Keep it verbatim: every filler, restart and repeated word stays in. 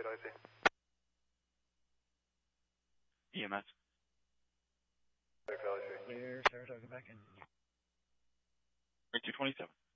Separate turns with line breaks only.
E M S.
Clear, Saratoga back in.
two twenty-seven.